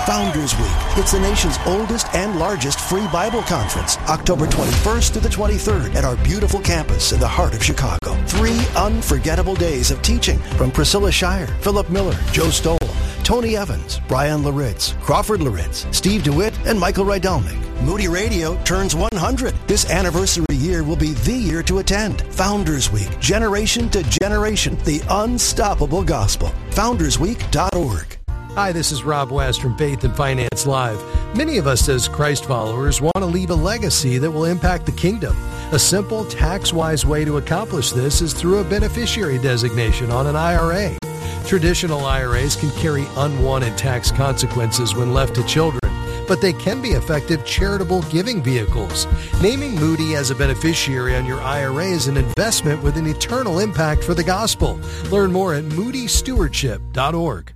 Founders Week. It's the nation's oldest and largest free Bible conference, October 21st to the 23rd at our beautiful campus in the heart of Chicago. 3 unforgettable days of teaching from Priscilla Shire, Philip Miller, Joe Stoll, Tony Evans, Brian Laritz, Crawford Laritz, Steve DeWitt, and Michael Rydelnik. Moody Radio turns 100. This anniversary year will be the year to attend. Founders Week, generation to generation, the unstoppable gospel. FoundersWeek.org. Hi, this is Rob West from Faith and Finance Live. Many of us as Christ followers want to leave a legacy that will impact the kingdom. A simple, tax-wise way to accomplish this is through a beneficiary designation on an IRA. Traditional IRAs can carry unwanted tax consequences when left to children, but they can be effective charitable giving vehicles. Naming Moody as a beneficiary on your IRA is an investment with an eternal impact for the gospel. Learn more at moodystewardship.org.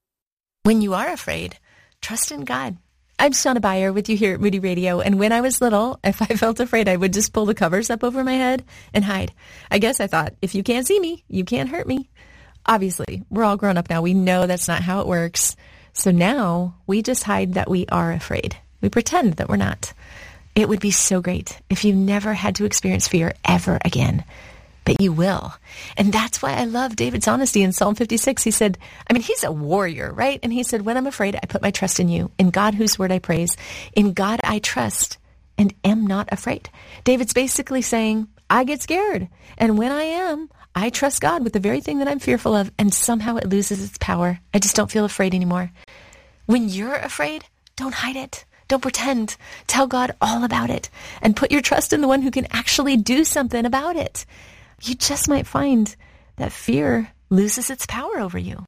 When you are afraid, trust in God. I'm Shauna Beyer with you here at Moody Radio, and when I was little, if I felt afraid, I would just pull the covers up over my head and hide. I guess I thought, if you can't see me, you can't hurt me. Obviously, we're all grown up now. We know that's not how it works. So now we just hide that we are afraid. We pretend that we're not. It would be so great if you never had to experience fear ever again. But you will. And that's why I love David's honesty in Psalm 56. He said, he's a warrior, right? And he said, when I'm afraid, I put my trust in you, in God whose word I praise. In God I trust and am not afraid. David's basically saying, I get scared. And when I am, I trust God with the very thing that I'm fearful of, and somehow it loses its power. I just don't feel afraid anymore. When you're afraid, don't hide it. Don't pretend. Tell God all about it and put your trust in the one who can actually do something about it. You just might find that fear loses its power over you.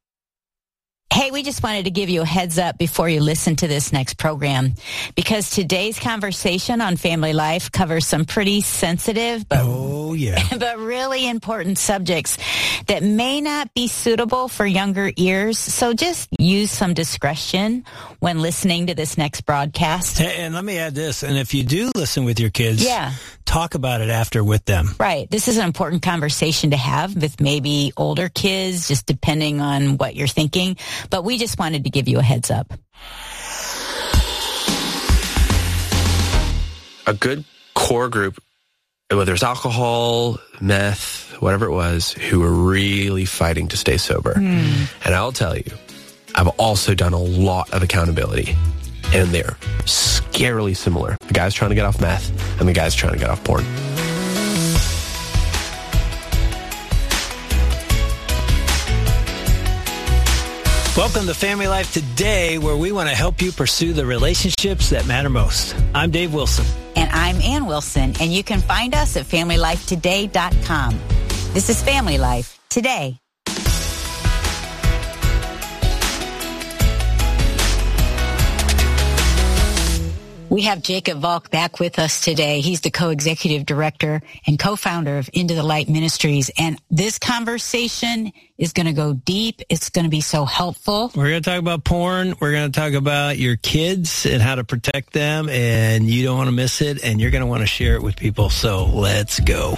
Hey, we just wanted to give you a heads up before you listen to this next program, because today's conversation on family life covers some pretty sensitive but really important subjects that may not be suitable for younger ears. So just use some discretion when listening to this next broadcast. And let me add this, and if you do listen with your kids, talk about it after with them. Right. This is an important conversation to have with maybe older kids, just depending on what you're thinking. But we just wanted to give you a heads up. A good core group, whether it's alcohol, meth, whatever it was, who were really fighting to stay sober. And I'll tell you, I've also done a lot of accountability, and they're scarily similar. The guy's trying to get off meth, and the guy's trying to get off porn. Welcome to Family Life Today, where we want to help you pursue the relationships that matter most. I'm Dave Wilson. And I'm Ann Wilson, and you can find us at FamilyLifeToday.com. This is Family Life Today. We have Jacob Volk back with us today. He's the co-executive director and co-founder of Into the Light Ministries. And this conversation is going to go deep. It's going to be so helpful. We're going to talk about porn. We're going to talk about your kids and how to protect them. And you don't want to miss it. And you're going to want to share it with people. So let's go.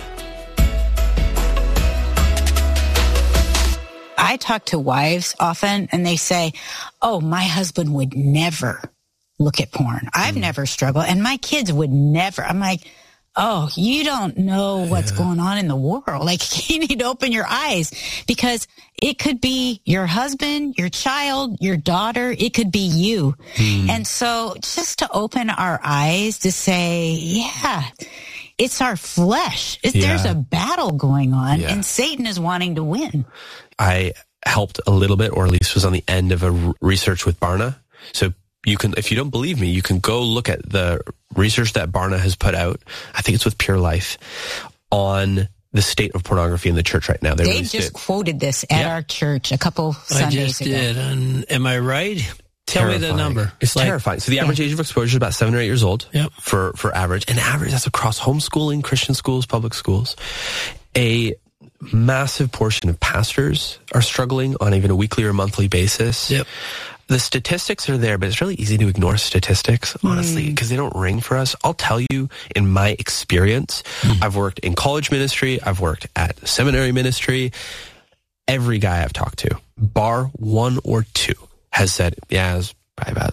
I talk to wives often, and they say, oh, my husband would never look at porn. I've never struggled, and my kids would never. I'm like, oh, you don't know what's going on in the world. Like, you need to open your eyes, because it could be your husband, your child, your daughter. It could be you. And so just to open our eyes to say, it's our flesh. There's a battle going on, and Satan is wanting to win. I helped a little bit, or at least was on the end of a research with Barna. So you can, if you don't believe me, you can go look at the research that Barna has put out. I think it's with Pure Life, on the state of pornography in the church right now. They just quoted this at our church a couple Sundays ago. I just did. And am I right? Tell me the number. It's terrifying. So the average age of exposure is about 7 or 8 years old for average. And average, that's across homeschooling, Christian schools, public schools. A massive portion of pastors are struggling on even a weekly or monthly basis. The statistics are there, but it's really easy to ignore statistics, honestly, because they don't ring for us. I'll tell you, in my experience, I've worked in college ministry, I've worked at seminary ministry. Every guy I've talked to, bar one or two, has said, it was probably about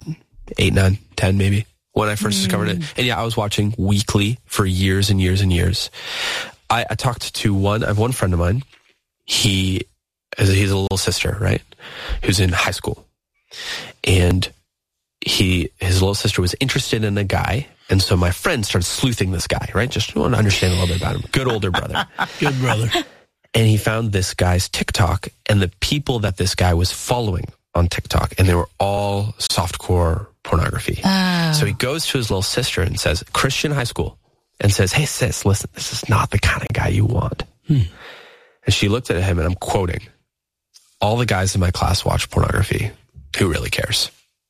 8, 9, 10 maybe, when I first discovered it. And yeah, I was watching weekly for years and years and years. I talked to I have one friend of mine. He's a little sister, right? Who's in high school. And his little sister was interested in a guy. And so my friend started sleuthing this guy, right? Just want to understand a little bit about him. Good older brother. Good brother. And he found this guy's TikTok and the people that this guy was following on TikTok. And they were all softcore pornography. Oh. So he goes to his little sister and says, Christian high school, and says, hey, sis, listen, this is not the kind of guy you want. And she looked at him, and I'm quoting, all the guys in my class watch pornography. Who really cares?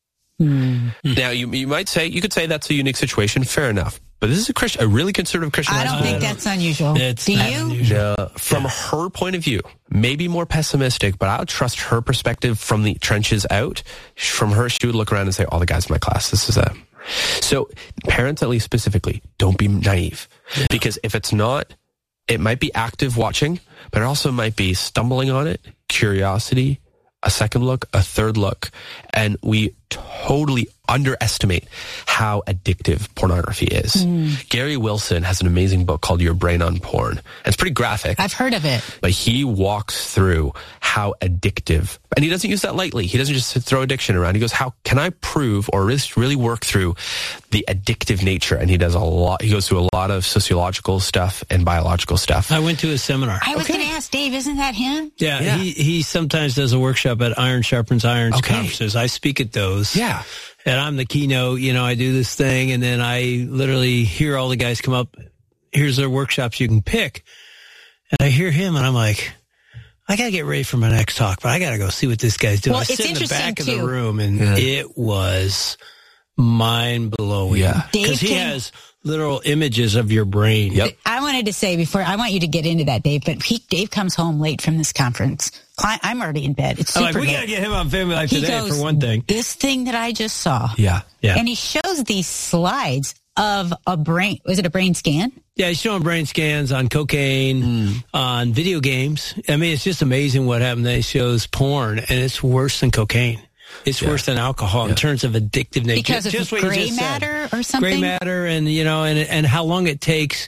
Now, you might say, you could say that's a unique situation. Fair enough. But this is a really conservative Christian. I don't think that's unusual. Do you? No, from her point of view, maybe more pessimistic, but I would trust her perspective from the trenches out. From her, she would look around and say, all the guys in my class, this is them. So parents, at least specifically, don't be naive. Yeah. Because if it's not, it might be active watching, but it also might be stumbling on it, curiosity, a second look, a third look. And we totally underestimate how addictive pornography is. Gary Wilson has an amazing book called Your Brain on Porn. And it's pretty graphic. I've heard of it. But he walks through how addictive, and he doesn't use that lightly. He doesn't just throw addiction around. He goes, how can I prove or really work through the addictive nature? And he does a lot. He goes through a lot of sociological stuff and biological stuff. I went to a seminar. I was going to ask Dave, isn't that him? Yeah. He sometimes does a workshop at Iron Sharpens Iron conferences. I speak at those. Yeah. And I'm the keynote, I do this thing, and then I literally hear all the guys come up, here's their workshops you can pick. And I hear him, and I'm like, I got to get ready for my next talk, but I got to go see what this guy's doing. Well, I sit in the back of the too. room, and it was mind-blowing. Yeah. Because he has literal images of your brain. Yep. I wanted to say before, I want you to get into that, Dave, but Dave comes home late from this conference. I'm already in bed. It's super we got to get him on Family Life Today for one thing. This thing that I just saw. Yeah. And he shows these slides of a brain. Was it a brain scan? Yeah, he's showing brain scans on cocaine, on video games. I mean, it's just amazing what happened. He shows porn, and it's worse than cocaine. It's worse than alcohol in terms of addictive nature. Because of just gray matter or something? Gray matter and, and how long it takes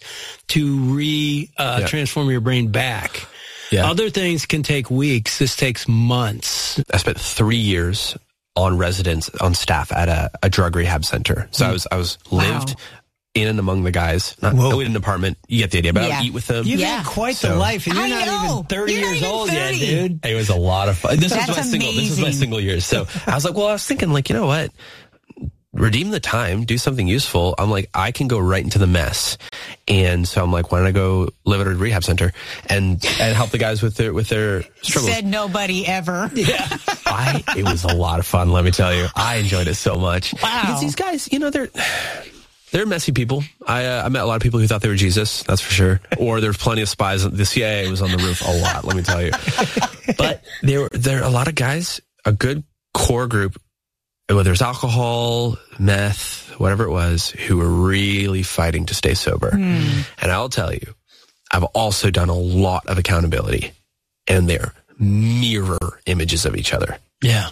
to transform your brain back. Yeah. Other things can take weeks. This takes months. I spent 3 years on staff at a drug rehab center. So I was lived in and among the guys. Not in an apartment. You get the idea. But I would eat with them. You've had quite the life. And you're not even 30 years old yet, dude. It was a lot of fun. This was my single years. So I was thinking, you know what? Redeem the time, do something useful. I'm like, I can go right into the mess. And so I'm like, why don't I go live at a rehab center and help the guys with their struggles? Said nobody ever. Yeah. It was a lot of fun, let me tell you. I enjoyed it so much. Wow. Because these guys, they're messy people. I met a lot of people who thought they were Jesus, that's for sure. Or there's plenty of spies. The CIA was on the roof a lot, let me tell you. But there are a lot of guys, a good core group, whether it's alcohol, meth, whatever it was, who were really fighting to stay sober. And I'll tell you, I've also done a lot of accountability, and they're mirror images of each other. Yeah.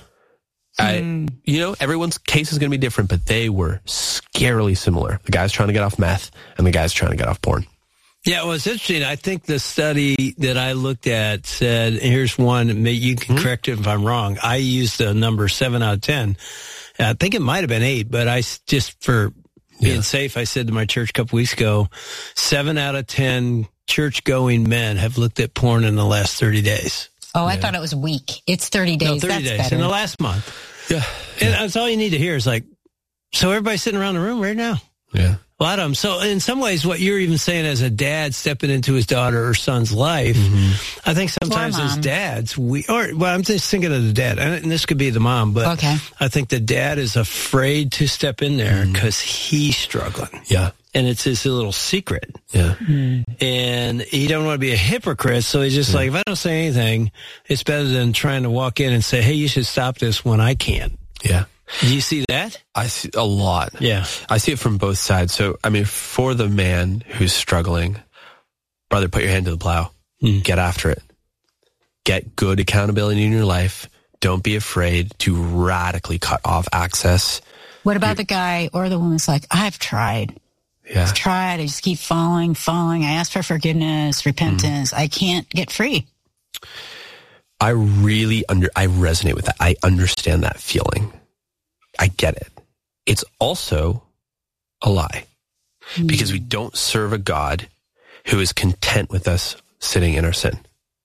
Everyone's case is going to be different, but they were scarily similar. The guy's trying to get off meth, and the guy's trying to get off porn. Yeah, well, it's interesting. I think the study that I looked at said, here's one, you can correct it if I'm wrong. I used the number 7 out of 10. I think it might have been 8, but just for being safe, I said to my church a couple weeks ago, 7 out of 10 church-going men have looked at porn in the last 30 days. Oh, I thought it was week. It's 30 days. No, 30 That's days. better. In the last month. Yeah. And that's all you need to hear is so everybody's sitting around the room right now. Yeah. A lot of them. So in some ways, what you're even saying as a dad stepping into his daughter or son's life, I think sometimes as dads, I'm just thinking of the dad, and this could be the mom, but I think the dad is afraid to step in there because he's struggling. Yeah. And it's his little secret. Yeah. And he don't want to be a hypocrite, so he's just if I don't say anything, it's better than trying to walk in and say, hey, you should stop this when I can't. Yeah. Do you see that? I see a lot. Yeah. I see it from both sides. So, for the man who's struggling, brother, put your hand to the plow. Get after it. Get good accountability in your life. Don't be afraid to radically cut off access What about the guy or the woman that's like, I've tried. Yeah. I've tried. I just keep falling. I ask for forgiveness, repentance. I can't get free. I really I resonate with that. I understand that feeling. I get it. It's also a lie because we don't serve a God who is content with us sitting in our sin.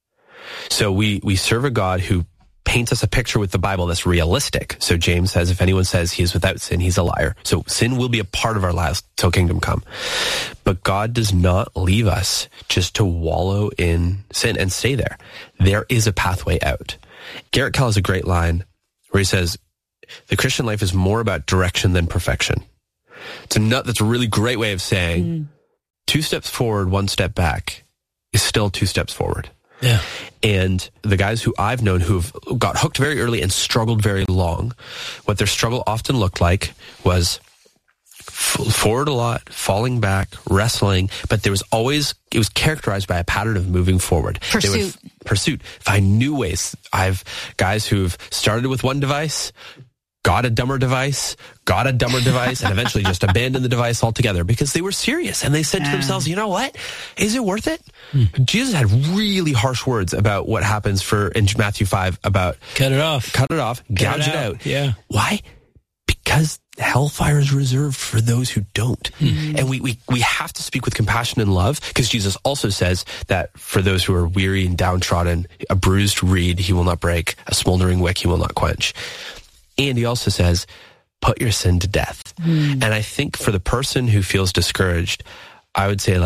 So we serve a God who paints us a picture with the Bible that's realistic. So James says, if anyone says he is without sin, he's a liar. So sin will be a part of our lives till kingdom come. But God does not leave us just to wallow in sin and stay there. There is a pathway out. Garrett Kell has a great line where he says, the Christian life is more about direction than perfection. That's a really great way of saying 2 steps forward, 1 step back is still 2 steps forward. Yeah. And the guys who I've known who've got hooked very early and struggled very long, what their struggle often looked like was forward a lot, falling back, wrestling, but it was characterized by a pattern of moving forward. Pursuit. Find new ways. I've guys who've started with one device, got a dumber device, and eventually just abandoned the device altogether because they were serious. And they said to themselves, you know what? Is it worth it? Jesus had really harsh words about what happens in Matthew 5 about cut it off, gouge it out. Yeah. Why? Because hellfire is reserved for those who don't. And we have to speak with compassion and love because Jesus also says that for those who are weary and downtrodden, a bruised reed he will not break, a smoldering wick he will not quench. And he also says, put your sin to death. And I think for the person who feels discouraged, I would say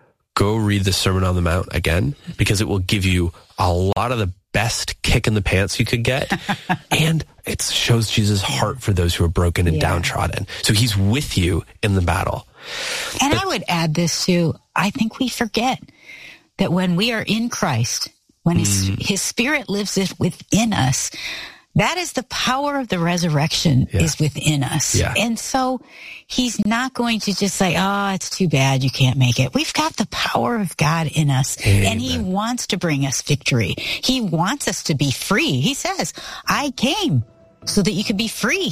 go read the Sermon on the Mount again, because it will give you a lot of the best kick in the pants you could get. And it shows Jesus' heart for those who are broken and downtrodden. So he's with you in the battle. And I would add this too. I think we forget that when we are in Christ, when his Spirit lives within us, that is the power of the resurrection is within us. Yeah. And so he's not going to just say, oh, it's too bad you can't make it. We've got the power of God in us. Amen. And he wants to bring us victory. He wants us to be free. He says, I came so that you could be free.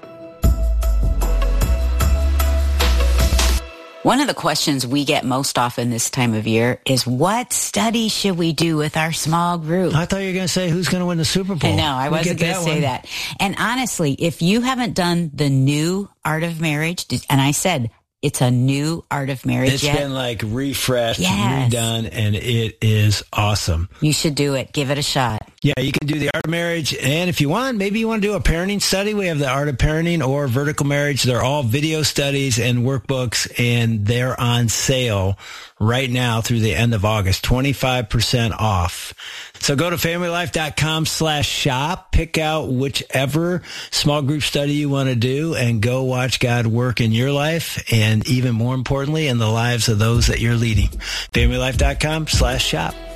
One of the questions we get most often this time of year is, what study should we do with our small group? I thought you were going to say, who's going to win the Super Bowl? No, I wasn't going to say that. And honestly, if you haven't done the new Art of Marriage, and I said it's a new Art of Marriage It's been refreshed, redone, and it is awesome. You should do it. Give it a shot. Yeah, you can do the Art of Marriage, and if you want, maybe you want to do a parenting study. We have the Art of Parenting or Vertical Marriage. They're all video studies and workbooks, and they're on sale right now through the end of August, 25% off. So go to familylife.com/shop, pick out whichever small group study you want to do, and go watch God work in your life, and even more importantly, in the lives of those that you're leading. familylife.com/shop.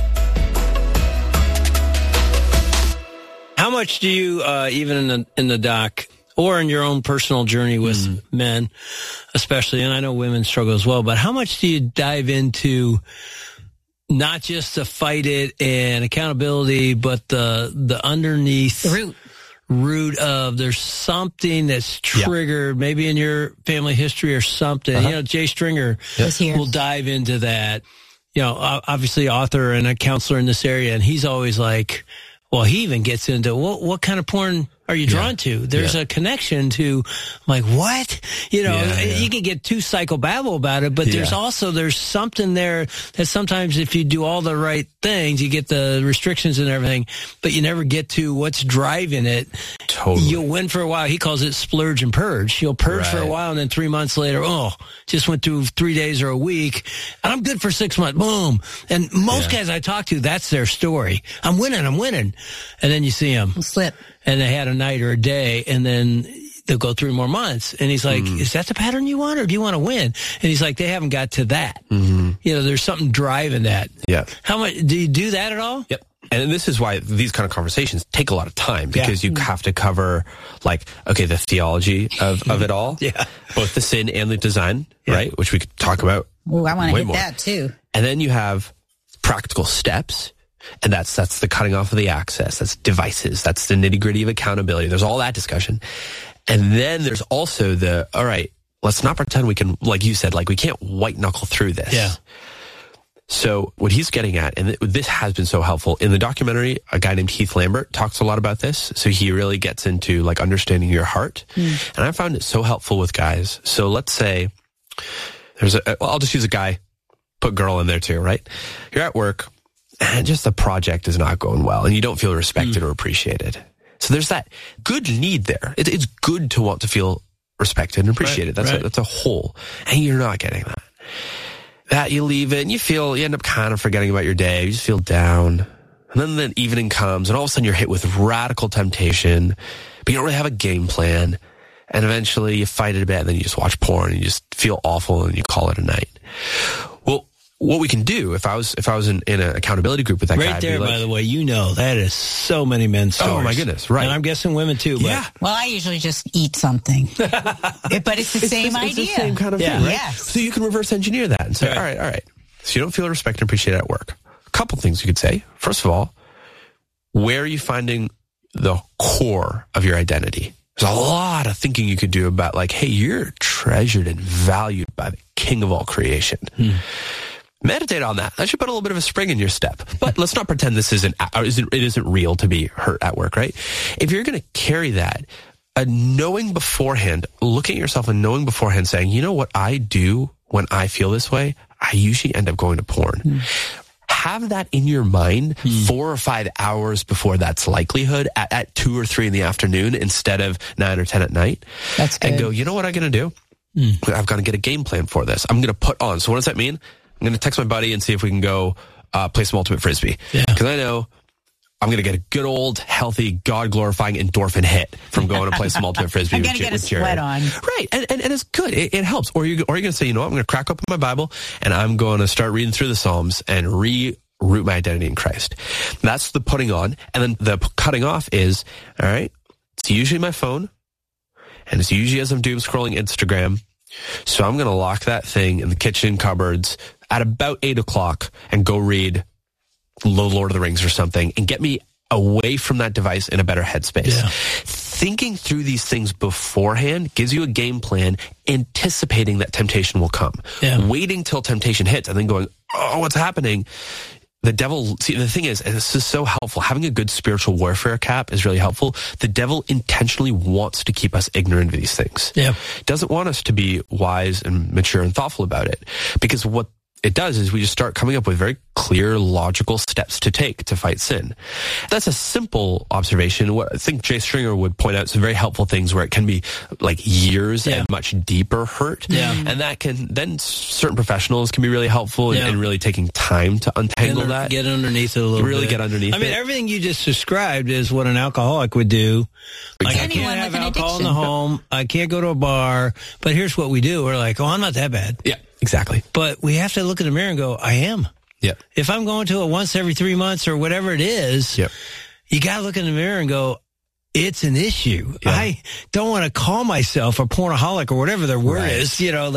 How much do you, even in the doc or in your own personal journey with men, especially, and I know women struggle as well, but how much do you dive into not just to fight it and accountability, but the underneath the root of there's something that's triggered, maybe in your family history or something. Jay Stringer will dive into that. Obviously author and a counselor in this area, and he's always like, well, he even gets into what kind of porn are you drawn to? There's a connection to, like, what? You can get too psychobabble about it, but there's something there that sometimes if you do all the right things, you get the restrictions and everything, but you never get to what's driving it. Totally. You'll win for a while. He calls it splurge and purge. You'll purge for a while, and then 3 months later, just went through 3 days or a week, and I'm good for 6 months. Boom. And most guys I talk to, that's their story. I'm winning. And then you see them slip. And they had a night or a day, and then they'll go 3 more months. And he's like, is that the pattern you want, or do you want to win? And he's like, they haven't got to that. There's something driving that. Yeah. How much do you do that at all? Yep. And this is why these kind of conversations take a lot of time, because you have to cover, the theology of it all. Both the sin and the design, right? Which we could talk about. Oh, I want to hit more. that too. And then you have practical steps. And that's the cutting off of the access. That's devices. That's the nitty gritty of accountability. There's all that discussion. And then there's also all right, let's not pretend we can, like you said, like we can't white knuckle through this. Yeah. So what he's getting at, and this has been so helpful in the documentary, a guy named Heath Lambert talks a lot about this. So he really gets into like understanding your heart. And I found it so helpful with guys. So let's say I'll just use a guy, put girl in there too, right? You're at work and just the project is not going well and you don't feel respected or appreciated. So there's that good need there. It's good to want to feel respected and appreciated. That's a whole, and you're not getting that. That you leave it and you end up kind of forgetting about your day. You just feel down. And then the evening comes and all of a sudden you're hit with radical temptation, but you don't really have a game plan. And eventually you fight it a bit and then you just watch porn and you just feel awful and you call it a night. Well, what we can do if I was in an accountability group with that guy. Right there, by the way, that is so many men's stories. Oh my goodness, right. And I'm guessing women too. But. Yeah. Well, I usually just eat something. But it's the same idea. It's the same kind of thing, right? Yes. So you can reverse engineer that and say, all right. So you don't feel respected and appreciated at work. A couple things you could say. First of all, where are you finding the core of your identity? There's a lot of thinking you could do about like, hey, you're treasured and valued by the King of all creation. Meditate on that. That should put a little bit of a spring in your step. But let's not pretend this isn't real to be hurt at work, right? If you're going to carry that, knowing beforehand, looking at yourself and knowing beforehand, saying, you know what I do when I feel this way? I usually end up going to porn. Have that in your mind 4 or 5 hours before that's likelihood at 2 or 3 in the afternoon instead of 9 or 10 at night. That's good. And go, you know what I'm going to do? I've got to get a game plan for this. I'm going to put on. So what does that mean? I'm going to text my buddy and see if we can go play some Ultimate Frisbee. Because I know I'm going to get a good old, healthy, God-glorifying endorphin hit from going to play some Ultimate Frisbee I'm with going to get a Jared. sweat on. Right. And it's good. It helps. Or you're going to say, you know what? I'm going to crack open my Bible and I'm going to start reading through the Psalms and reroot my identity in Christ. That's the putting on. And then the cutting off is, all right, it's usually my phone and it's usually as I'm doom scrolling Instagram. So I'm going to lock that thing in the kitchen cupboards at about 8 o'clock and go read Lord of the Rings or something and get me away from that device in a better headspace. Yeah. Thinking through these things beforehand gives you a game plan, anticipating that temptation will come. Yeah. Waiting till temptation hits and then going, oh, what's happening? The devil, see, the thing is, and this is so helpful, having a good spiritual warfare cap is really helpful. The devil intentionally wants to keep us ignorant of these things. Yeah. Doesn't want us to be wise and mature and thoughtful about it. Because what it does is we just start coming up with very clear, logical steps to take to fight sin. That's a simple observation. What I think Jay Stringer would point out some very helpful things where it can be like years and much deeper hurt. Yeah. And that can, then certain professionals can be really helpful in really taking time to untangle that. Get underneath it a little bit. Really get underneath it. I mean, everything you just described is what an alcoholic would do. Like, I can't have alcohol in the home. I can't go to a bar. But here's what we do. We're like, oh, I'm not that bad. Yeah. Exactly. But we have to look in the mirror and go, I am. Yeah. If I'm going to it once every 3 months or whatever it is, you got to look in the mirror and go, it's an issue. Yeah. I don't want to call myself a pornaholic or whatever their word is,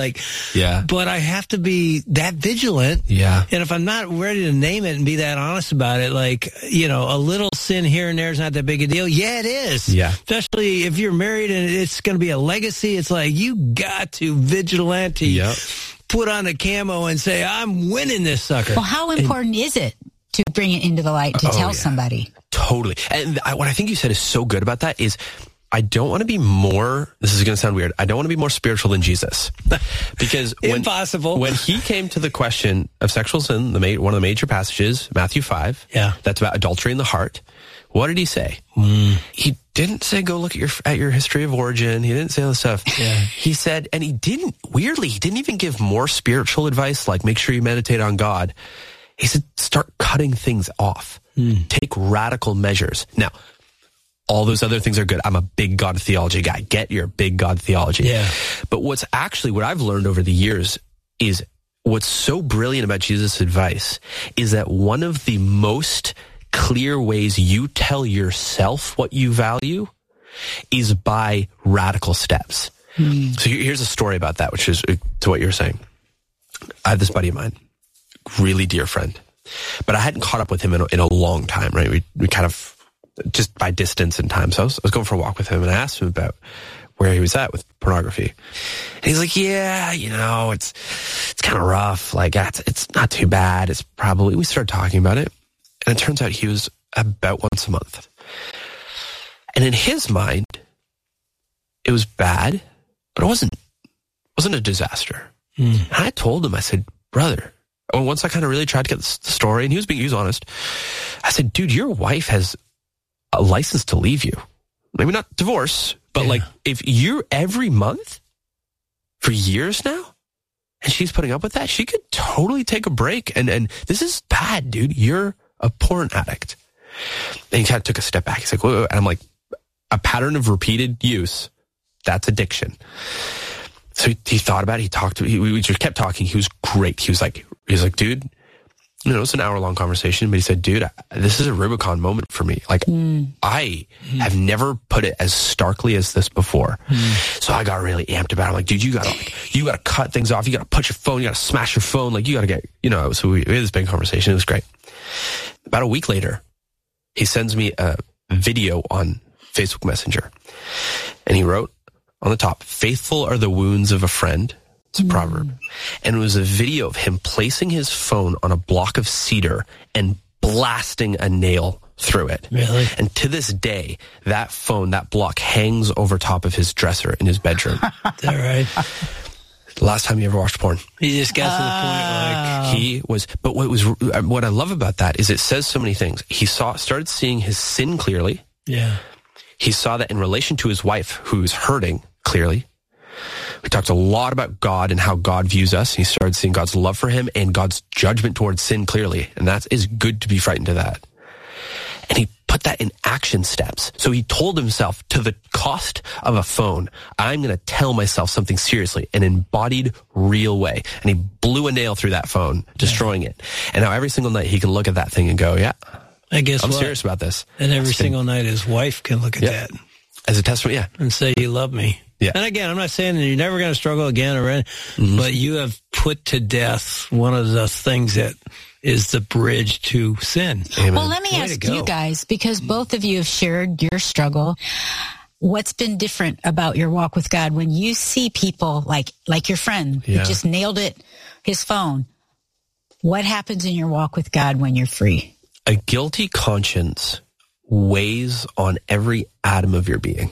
but I have to be that vigilant. Yeah. And if I'm not ready to name it and be that honest about it, a little sin here and there is not that big a deal. Yeah, it is. Yeah. Especially if you're married and it's going to be a legacy. It's like, you got to vigilante, put on a camo and say, I'm winning this sucker. Well, how important is it to bring it into the light to tell somebody? Totally. And what I think you said is so good about that is I don't want to be more, this is going to sound weird, I don't want to be more spiritual than Jesus. Because when he came to the question of sexual sin, one of the major passages, Matthew 5, that's about adultery in the heart, what did he say? He didn't say, go look at your history of origin. He didn't say all this stuff. Yeah. He said, and he didn't even give more spiritual advice, like make sure you meditate on God. He said, start cutting things off. Take radical measures. Now, all those other things are good. I'm a big God theology guy. Get your big God theology. Yeah. But what I've learned over the years is what's so brilliant about Jesus' advice is that one of the most clear ways you tell yourself what you value is by radical steps. So here's a story about that, which is to what you're saying. I have this buddy of mine, really dear friend, but I hadn't caught up with him in a long time, right? We kind of, just by distance and time. So I was going for a walk with him and I asked him about where he was at with pornography. And he's like, yeah, it's kind of rough. Like, it's not too bad. It's probably, we started talking about it. And it turns out he was about once a month. And in his mind, it was bad, but it wasn't a disaster. And I told him, I said, brother, once I kind of really tried to get the story, and he was honest, I said, dude, your wife has a license to leave you. Maybe not divorce, but like if you're every month for years now, and she's putting up with that, she could totally take a break. And this is bad, dude. You're a porn addict. And he kind of took a step back. He's like, wait. And I'm like, a pattern of repeated use, that's addiction. So he thought about it. He talked to me. We just kept talking. He was great. He was like, dude, it was an hour-long conversation, but he said, dude, this is a Rubicon moment for me. Like, I have never put it as starkly as this before. So I got really amped about it. I'm like, dude, you gotta cut things off. You gotta put your phone, you gotta smash your phone. Like, you gotta get, so we had this big conversation. It was great. About a week later, he sends me a video on Facebook Messenger. And he wrote on the top, faithful are the wounds of a friend. It's a proverb. And it was a video of him placing his phone on a block of cedar and blasting a nail through it. Really? And to this day, that block hangs over top of his dresser in his bedroom. Is that right? Last time you ever watched porn. He just got to the point but what I love about that is it says so many things. He started seeing his sin clearly. Yeah. He saw that in relation to his wife, who's hurting clearly. We talked a lot about God and how God views us. He started seeing God's love for him and God's judgment towards sin clearly. And that is good to be frightened of that. And he put that in action steps. So he told himself, to the cost of a phone, I'm going to tell myself something seriously, an embodied, real way. And he blew a nail through that phone, destroying it. And now every single night he can look at that thing and go, yeah, I guess I'm serious about this. And every single night his wife can look at that. As a testament, and say, you love me. Yeah. And again, I'm not saying that you're never going to struggle again, but you have put to death one of the things that is the bridge to sin. Amen. Well, let me ask you guys, because both of you have shared your struggle. What's been different about your walk with God when you see people like your friend who just nailed it, his phone? What happens in your walk with God when you're free? A guilty conscience weighs on every atom of your being.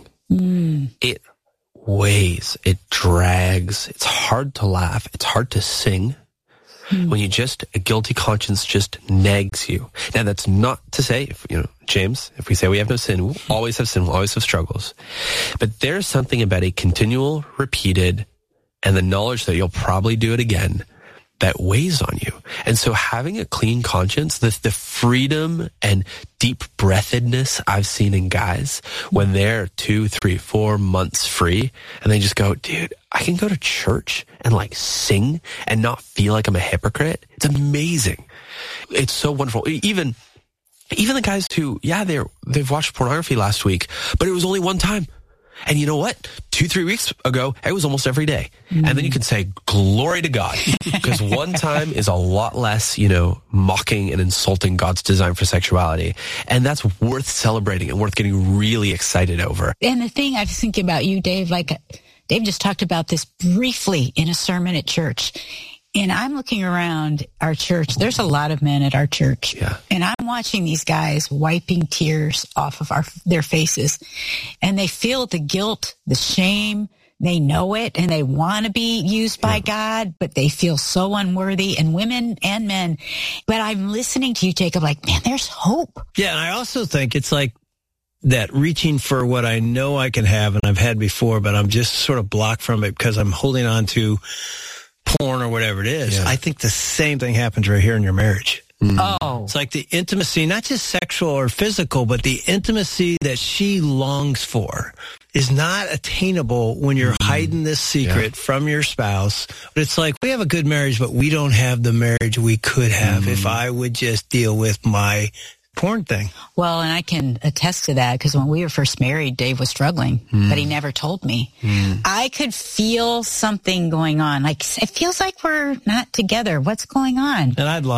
It weighs, it drags. It's hard to laugh. It's hard to sing when a guilty conscience just nags you. Now, that's not to say, James, if we say we have no sin, we'll always have sin, we'll always have struggles. But there's something about a continual, repeated, and the knowledge that you'll probably do it again that weighs on you. And so having a clean conscience, the freedom and deep breathedness I've seen in guys when they're 2, 3, 4 months free and they just go, dude, I can go to church and sing and not feel like I'm a hypocrite. It's amazing. It's so wonderful. Even the guys who, they've watched pornography last week, but it was only one time. And you know what? 2-3 weeks ago, it was almost every day. And then you can say, glory to God. Because one time is a lot less, mocking and insulting God's design for sexuality. And that's worth celebrating and worth getting really excited over. And the thing I was thinking about you, Dave, Dave just talked about this briefly in a sermon at church. And I'm looking around our church. There's a lot of men at our church. Yeah. And I'm watching these guys wiping tears off of their faces. And they feel the guilt, the shame. They know it and they want to be used by God, but they feel so unworthy, and women and men. But I'm listening to you, Jacob, man, there's hope. Yeah, and I also think it's like that reaching for what I know I can have and I've had before, but I'm just sort of blocked from it because I'm holding on to porn or whatever it is. I think the same thing happens right here in your marriage. Oh. It's like the intimacy, not just sexual or physical, but the intimacy that she longs for is not attainable when you're hiding this secret from your spouse. But it's like, we have a good marriage, but we don't have the marriage we could have if I would just deal with my porn thing. Well, and I can attest to that because when we were first married, Dave was struggling, but he never told me. I could feel something going on. It feels like we're not together. What's going on? And I'd lie.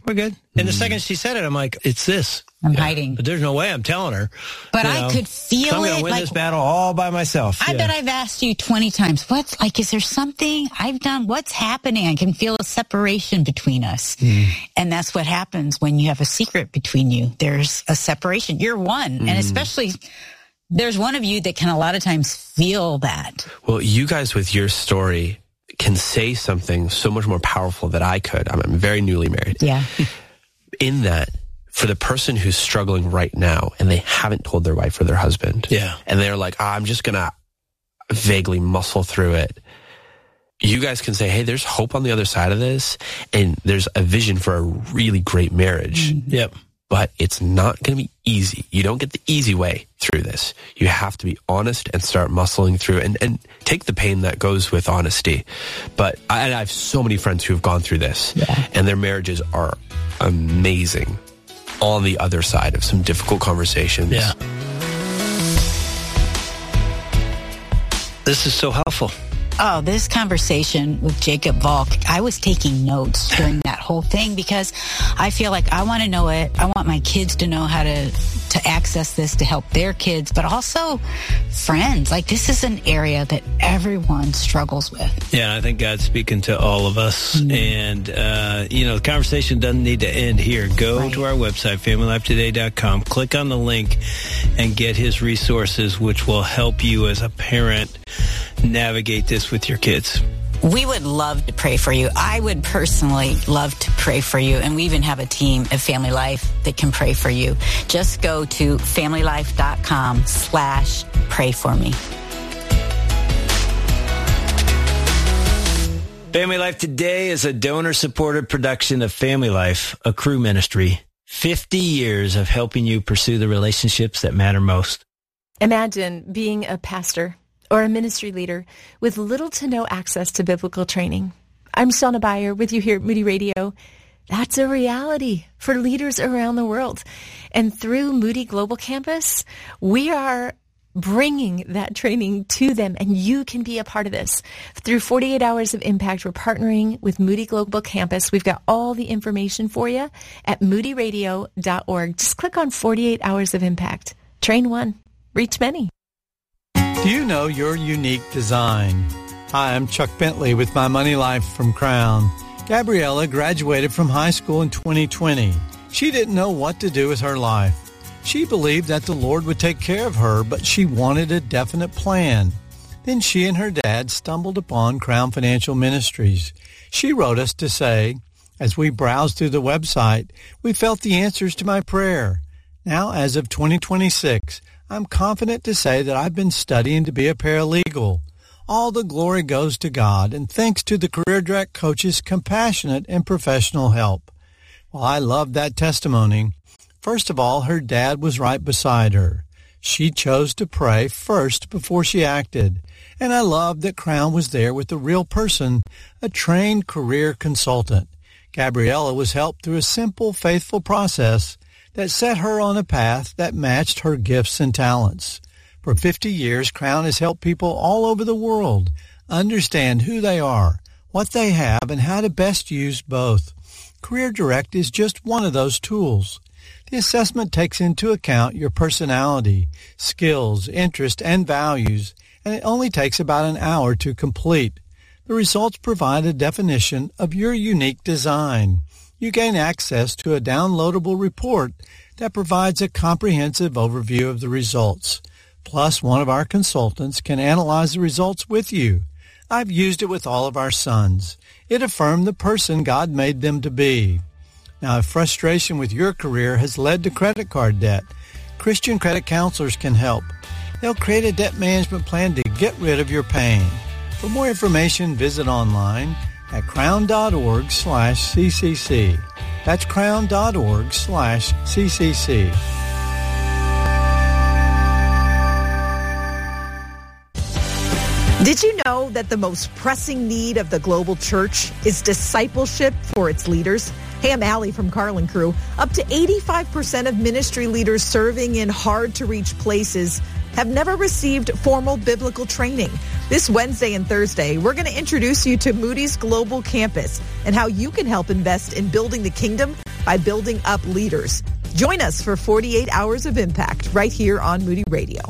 we're good. And the second she said it, I'm like, it's this. I'm hiding. But there's no way I'm telling her. But I could feel I'm going to win this battle all by myself. I bet I've asked you 20 times, is there something I've done? What's happening? I can feel a separation between us. And that's what happens when you have a secret between you. There's a separation. You're one. And especially, there's one of you that can a lot of times feel that. Well, you guys with your story can say something so much more powerful than I could. I'm very newly married. Yeah. In that, for the person who's struggling right now and they haven't told their wife or their husband, and they're like, I'm just going to vaguely muscle through it. You guys can say, hey, there's hope on the other side of this, and there's a vision for a really great marriage. Yep. But it's not going to be easy. You don't get the easy way through this. You have to be honest and start muscling through and take the pain that goes with honesty. But I have so many friends who have gone through this, and their marriages are amazing on the other side of some difficult conversations. Yeah. This is so helpful. Oh, this conversation with Jacob Volk, I was taking notes during that whole thing because I feel like I want to know it. I want my kids to know how to access this to help their kids, but also friends. Like, this is an area that everyone struggles with. Yeah, I think God's speaking to all of us. And, the conversation doesn't need to end here. Go to our website, familylifetoday.com, click on the link, and get his resources, which will help you as a parent navigate this with your kids. We would love to pray for you. I would personally love to pray for you. And we even have a team at Family Life that can pray for you. Just go to familylife.com/pray for me. Family Life Today is a donor-supported production of Family Life, a Cru ministry. 50 years of helping you pursue the relationships that matter most. Imagine being a pastor or a ministry leader with little to no access to biblical training. I'm Shauna Beyer with you here at Moody Radio. That's a reality for leaders around the world. And through Moody Global Campus, we are bringing that training to them, and you can be a part of this. Through 48 Hours of Impact, we're partnering with Moody Global Campus. We've got all the information for you at moodyradio.org. Just click on 48 Hours of Impact. Train one, reach many. Do you know your unique design? Hi, I'm Chuck Bentley with My Money Life from Crown. Gabriella graduated from high school in 2020. She didn't know what to do with her life. She believed that the Lord would take care of her, but she wanted a definite plan. Then she and her dad stumbled upon Crown Financial Ministries. She wrote us to say, as we browsed through the website, we felt the answers to my prayer. Now, as of 2026, I'm confident to say that I've been studying to be a paralegal. All the glory goes to God, and thanks to the Career Direct Coach's compassionate and professional help. Well, I love that testimony. First of all, her dad was right beside her. She chose to pray first before she acted. And I love that Crown was there with a real person, a trained career consultant. Gabriella was helped through a simple, faithful process that set her on a path that matched her gifts and talents. For 50 years, Crown has helped people all over the world understand who they are, what they have, and how to best use both. Career Direct is just one of those tools. The assessment takes into account your personality, skills, interests, and values, and it only takes about an hour to complete. The results provide a definition of your unique design. You gain access to a downloadable report that provides a comprehensive overview of the results. Plus, one of our consultants can analyze the results with you. I've used it with all of our sons. It affirmed the person God made them to be. Now, if frustration with your career has led to credit card debt, Christian credit counselors can help. They'll create a debt management plan to get rid of your pain. For more information, visit online at crown.org/CCC. That's crown.org/CCC. Did you know that the most pressing need of the global church is discipleship for its leaders? Hey, I'm Allie from Carlin Crew. Up to 85% of ministry leaders serving in hard-to-reach places have never received formal biblical training. This Wednesday and Thursday, we're going to introduce you to Moody's Global Campus and how you can help invest in building the kingdom by building up leaders. Join us for 48 Hours of Impact right here on Moody Radio.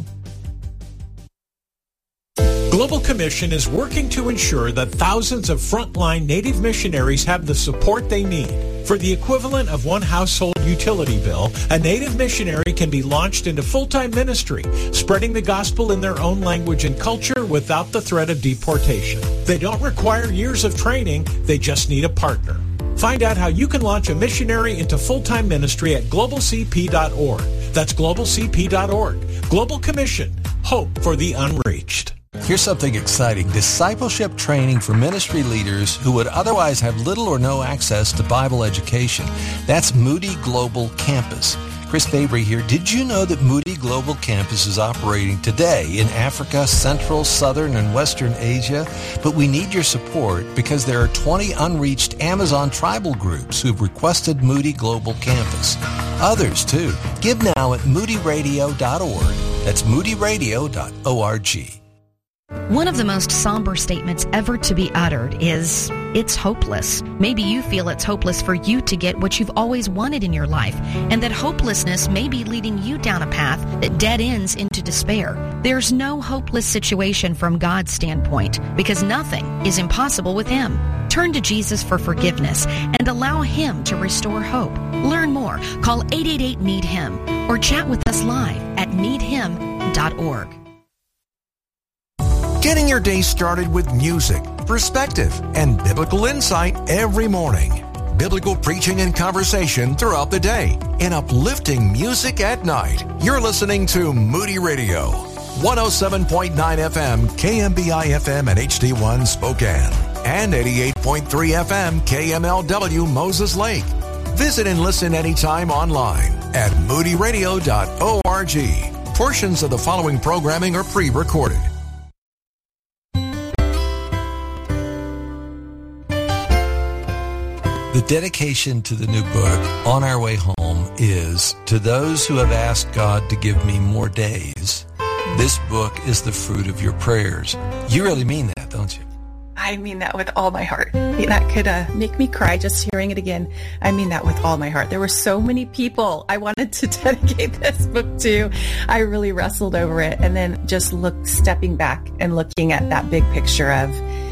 Global Commission is working to ensure that thousands of frontline Native missionaries have the support they need. For the equivalent of one household utility bill, a Native missionary can be launched into full-time ministry, spreading the gospel in their own language and culture without the threat of deportation. They don't require years of training, they just need a partner. Find out how you can launch a missionary into full-time ministry at globalcp.org. That's globalcp.org. Global Commission. Hope for the unreached. Here's something exciting. Discipleship training for ministry leaders who would otherwise have little or no access to Bible education. That's Moody Global Campus. Chris Fabry here. Did you know that Moody Global Campus is operating today in Africa, Central, Southern, and Western Asia? But we need your support because there are 20 unreached Amazon tribal groups who've requested Moody Global Campus. Others, too. Give now at moodyradio.org. That's moodyradio.org. One of the most somber statements ever to be uttered is, it's hopeless. Maybe you feel it's hopeless for you to get what you've always wanted in your life, and that hopelessness may be leading you down a path that dead ends into despair. There's no hopeless situation from God's standpoint, because nothing is impossible with Him. Turn to Jesus for forgiveness and allow Him to restore hope. Learn more. Call 888-NEED-HIM or chat with us live at needhim.org. Getting your day started with music, perspective, and biblical insight every morning. Biblical preaching and conversation throughout the day, and uplifting music at night. You're listening to Moody Radio, 107.9 FM, KMBI FM and HD1 Spokane, and 88.3 FM, KMLW Moses Lake. Visit and listen anytime online at moodyradio.org. Portions of the following programming are pre-recorded. The dedication to the new book, On Our Way Home, is, to those who have asked God to give me more days, this book is the fruit of your prayers. You really mean that, don't you? I mean that with all my heart. That could make me cry just hearing it again. I mean that with all my heart. There were so many people I wanted to dedicate this book to. I really wrestled over it, and then just stepping back and looking at that big picture of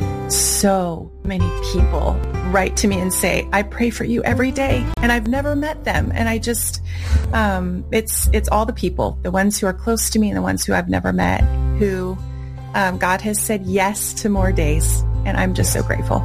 so many people write to me and say, I pray for you every day, and I've never met them. And I just, it's all the people, the ones who are close to me and the ones who I've never met, who God has said yes to more days. And I'm just so grateful.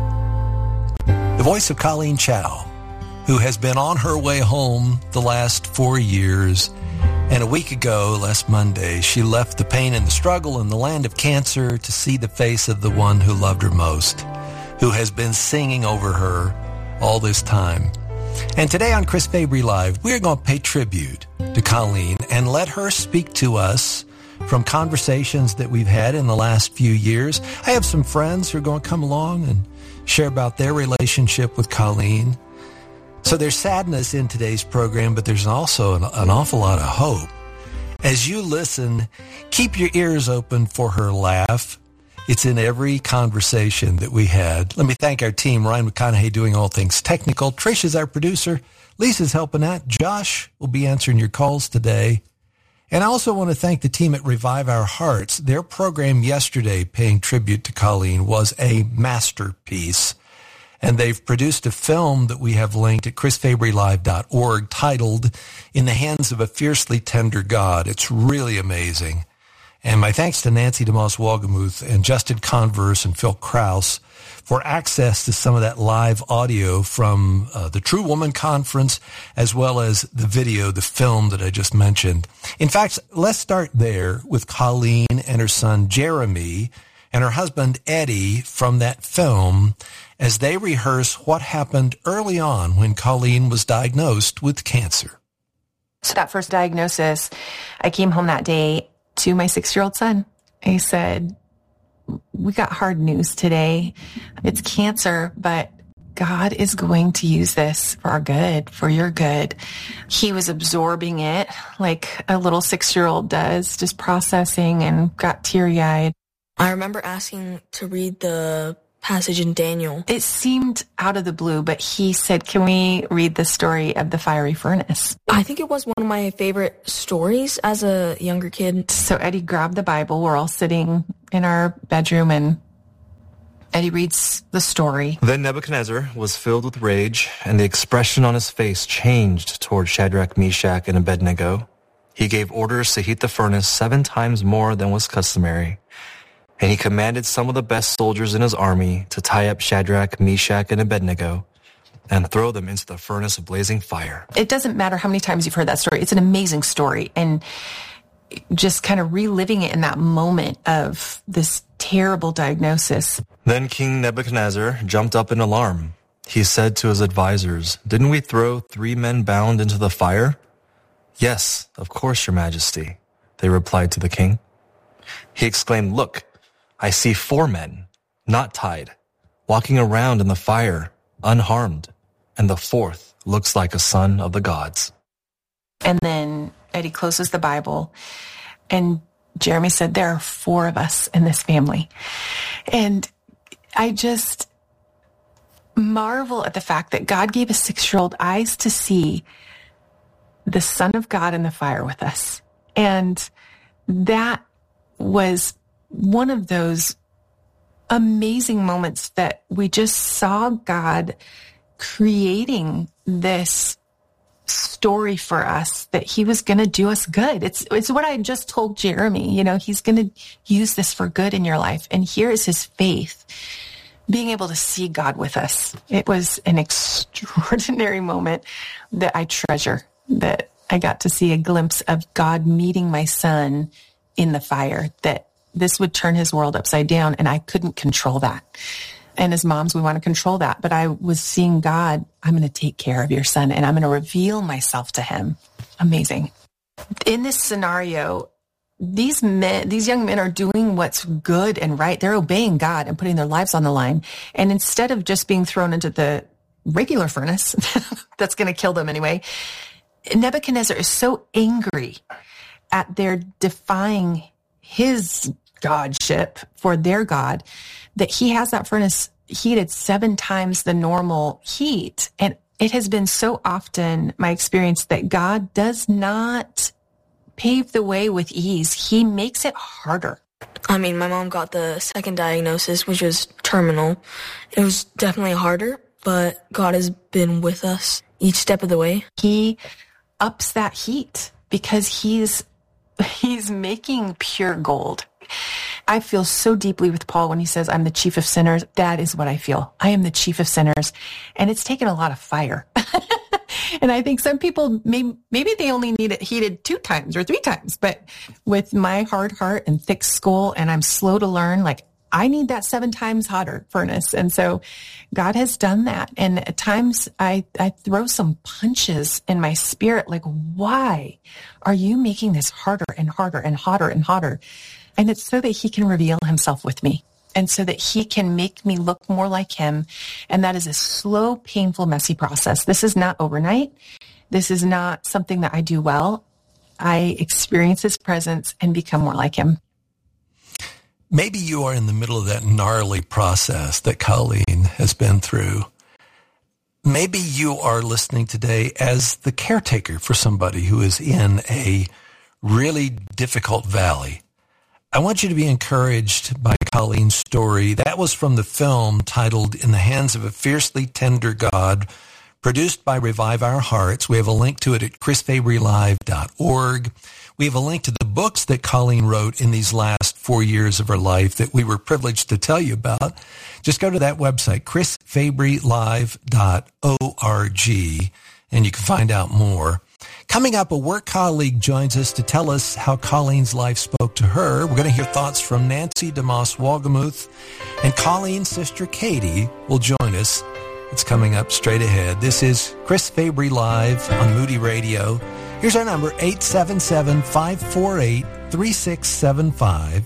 The voice of Colleen Chow, who has been on her way home the last 4 years. And a week ago, last Monday, she left the pain and the struggle in the land of cancer to see the face of the one who loved her most, who has been singing over her all this time. And today on Chris Fabry Live, we're going to pay tribute to Colleen and let her speak to us from conversations that we've had in the last few years. I have some friends who are going to come along and share about their relationship with Colleen. So there's sadness in today's program, but there's also an awful lot of hope. As you listen, keep your ears open for her laugh. It's in every conversation that we had. Let me thank our team, Ryan McConaughey doing all things technical. Trish is our producer. Lisa's helping out. Josh will be answering your calls today. And I also want to thank the team at Revive Our Hearts. Their program yesterday, paying tribute to Colleen, was a masterpiece. And they've produced a film that we have linked at chrisfabrylive.org titled In the Hands of a Fiercely Tender God. It's really amazing. And my thanks to Nancy DeMoss Wolgemuth and Justin Converse and Phil Krause for access to some of that live audio from the True Woman Conference, as well as the video, the film that I just mentioned. In fact, let's start there with Colleen and her son Jeremy and her husband Eddie from that film as they rehearse what happened early on when Colleen was diagnosed with cancer. So that first diagnosis, I came home that day to my 6-year-old son. I said, we got hard news today. It's cancer, but God is going to use this for our good, for your good. He was absorbing it like a little 6-year-old does, just processing, and got teary-eyed. I remember asking to read the passage in Daniel. It seemed out of the blue, but he said, can we read the story of the fiery furnace? I think it was one of my favorite stories as a younger kid. So Eddie grabbed the Bible. We're all sitting in our bedroom, and Eddie reads the story. Then Nebuchadnezzar was filled with rage, and the expression on his face changed toward Shadrach, Meshach, and Abednego. He gave orders to heat the furnace 7 times more than was customary. And he commanded some of the best soldiers in his army to tie up Shadrach, Meshach, and Abednego and throw them into the furnace of blazing fire. It doesn't matter how many times you've heard that story. It's an amazing story. And just kind of reliving it in that moment of this terrible diagnosis. Then King Nebuchadnezzar jumped up in alarm. He said to his advisors, "Didn't we throw 3 men bound into the fire?" "Yes, of course, Your Majesty," they replied to the king. He exclaimed, "Look, I see 4 men, not tied, walking around in the fire, unharmed, and the 4th looks like a son of the gods." And then Eddie closes the Bible, and Jeremy said, there are 4 of us in this family. And I just marvel at the fact that God gave a 6-year-old eyes to see the Son of God in the fire with us. And that was one of those amazing moments that we just saw God creating this story for us, that he was going to do us good. It's what I just told Jeremy, he's going to use this for good in your life. And here is his faith, being able to see God with us. It was an extraordinary moment that I treasure, that I got to see a glimpse of God meeting my son in the fire, that this would turn his world upside down, and I couldn't control that. And as moms, we want to control that. But I was seeing God, I'm going to take care of your son, and I'm going to reveal myself to him. Amazing. In this scenario, these young men are doing what's good and right. They're obeying God and putting their lives on the line. And instead of just being thrown into the regular furnace, that's going to kill them anyway, Nebuchadnezzar is so angry at their defying his godship for their God that he has that furnace heated 7 times the normal heat. And it has been so often my experience that God does not pave the way with ease. He makes it harder. I mean, my mom got the 2nd diagnosis, which was terminal. It was definitely harder, but God has been with us each step of the way. He ups that heat because he's making pure gold. I feel so deeply with Paul when he says, I'm the chief of sinners. That is what I feel. I am the chief of sinners. And it's taken a lot of fire. And I think some people, maybe they only need it heated 2 times or 3 times. But with my hard heart and thick skull, and I'm slow to learn, I need that 7 times hotter furnace. And so God has done that. And at times I throw some punches in my spirit, why are you making this harder and harder and hotter and hotter? And it's so that he can reveal himself with me, and so that he can make me look more like him. And that is a slow, painful, messy process. This is not overnight. This is not something that I do well. I experience his presence and become more like him. Maybe you are in the middle of that gnarly process that Colleen has been through. Maybe you are listening today as the caretaker for somebody who is in a really difficult valley. I want you to be encouraged by Colleen's story. That was from the film titled In the Hands of a Fiercely Tender God, produced by Revive Our Hearts. We have a link to it at chrisfabrylive.org. We have a link to the books that Colleen wrote in these last 4 years of her life that we were privileged to tell you about. Just go to that website, chrisfabrylive.org, and you can find out more. Coming up, a work colleague joins us to tell us how Colleen's life spoke to her. We're going to hear thoughts from Nancy DeMoss Wolgemuth, and Colleen's sister Katie will join us. It's coming up straight ahead. This is Chris Fabry Live on Moody Radio. Here's our number, 877-548-3675.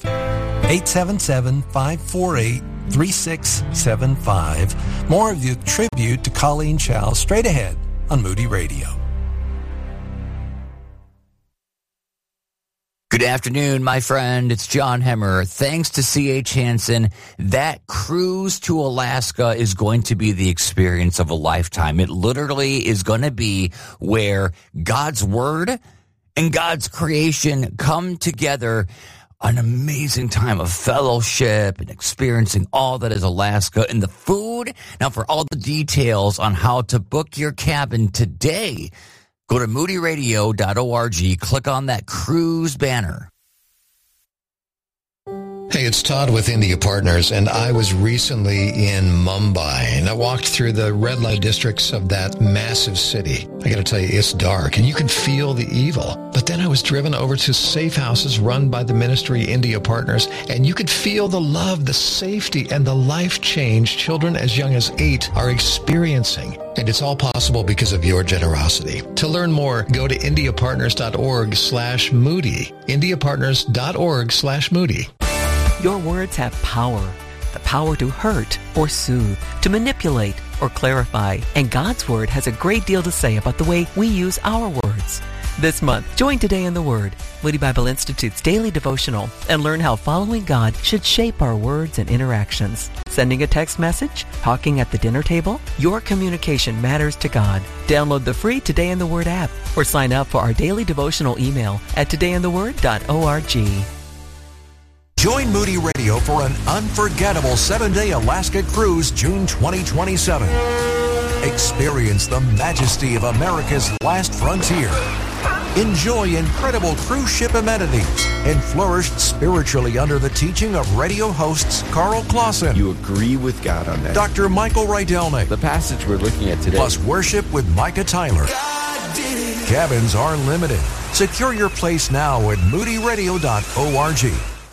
877-548-3675. More of the tribute to Colleen Chao straight ahead on Moody Radio. Good afternoon, my friend. It's John Hemmer. Thanks to C.H. Hansen, that cruise to Alaska is going to be the experience of a lifetime. It literally is going to be where God's Word and God's creation come together. An amazing time of fellowship and experiencing all that is Alaska and the food. Now, for all the details on how to book your cabin today, go to moodyradio.org, click on that cruise banner. Hey, it's Todd with India Partners, and I was recently in Mumbai, and I walked through the red light districts of that massive city. I got to tell you, it's dark, and you can feel the evil. But then I was driven over to safe houses run by the ministry India Partners, and you could feel the love, the safety, and the life change children as young as 8 are experiencing. And it's all possible because of your generosity. To learn more, go to indiapartners.org/Moody. indiapartners.org/Moody. Your words have power. The power to hurt or soothe, to manipulate or clarify. And God's Word has a great deal to say about the way we use our words. This month, join Today in the Word, Moody Bible Institute's daily devotional, and learn how following God should shape our words and interactions. Sending a text message? Talking at the dinner table? Your communication matters to God. Download the free Today in the Word app or sign up for our daily devotional email at todayintheword.org. Join Moody Radio for an unforgettable 7-day Alaska cruise June 2027. Experience the majesty of America's last frontier. Enjoy incredible cruise ship amenities and flourish spiritually under the teaching of radio hosts Carl Clausen. You agree with God on that. Dr. Michael Rydelnik. The passage we're looking at today. Plus worship with Micah Tyler. Cabins are limited. Secure your place now at moodyradio.org.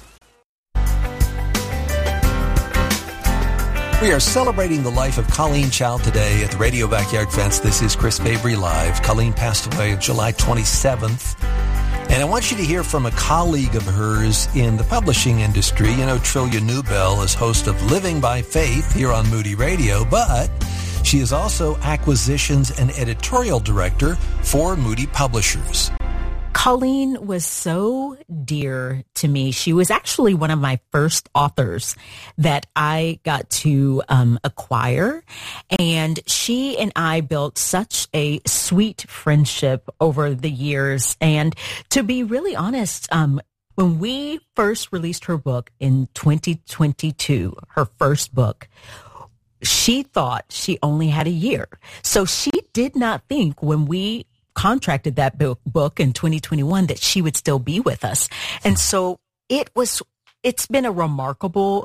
We are celebrating the life of Colleen Chow today at the Radio Backyard Fence. This is Chris Fabry Live. Colleen passed away July 27th. And I want you to hear from a colleague of hers in the publishing industry. You know, Trillia Newbell is host of Living by Faith here on Moody Radio, but she is also acquisitions and editorial director for Moody Publishers. Colleen was so dear to me. She was actually one of my first authors that I got to acquire. And she and I built such a sweet friendship over the years. And to be really honest, when we first released her book in 2022, her first book, she thought she only had a year. So she did not think when we contracted that book in 2021 that she would still be with us. And so it's been a remarkable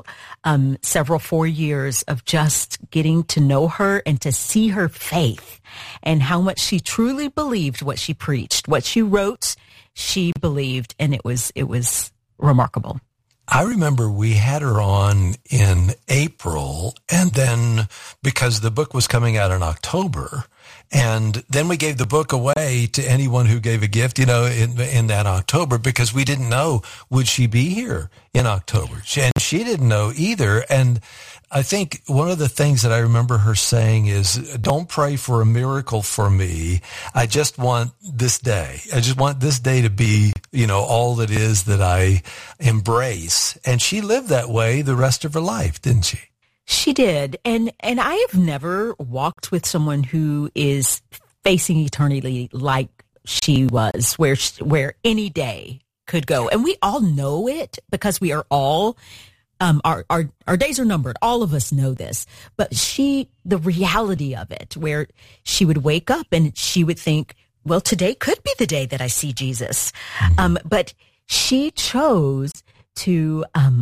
4 years of just getting to know her and to see her faith and how much she truly believed what she preached, what she wrote, she believed, and it was remarkable. I remember we had her on in April, and then because the book was coming out in October, and then we gave the book away to anyone who gave a gift, you know, in that October, because we didn't know, would she be here in October? And she didn't know either. And I think one of the things that I remember her saying is, don't pray for a miracle for me. I just want this day. I just want this day to be, you know, all that is that I embrace. And she lived that way the rest of her life, didn't she? She did. And I have never walked with someone who is facing eternity like she was, where any day could go. And we all know it because we are all our days are numbered. All of us know this, but the reality of it, where she would wake up and she would think, well, today could be the day that I see Jesus. But she chose to